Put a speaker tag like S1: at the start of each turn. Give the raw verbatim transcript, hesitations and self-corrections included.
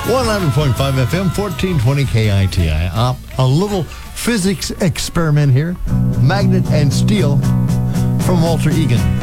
S1: one hundred point five F M, fourteen twenty K I T I. Uh, a little physics experiment here. Magnet and steel from Walter Egan.